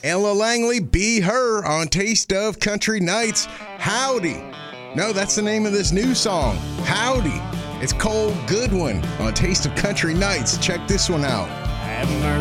Ella Langley, Be Her on Taste of Country Nights. Howdy. No, that's the name of this new song. Howdy. It's Cole Goodwin on Taste of Country Nights. Check this one out. Have